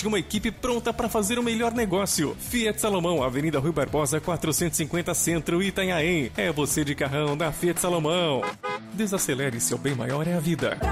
somente uma equipe pronta para fazer o melhor negócio. Fiat Salomão, Avenida Rui Barbosa, 450 Centro, Itanhaém. É você de carrão da Fiat Salomão. Desacelere, seu bem maior é a vida.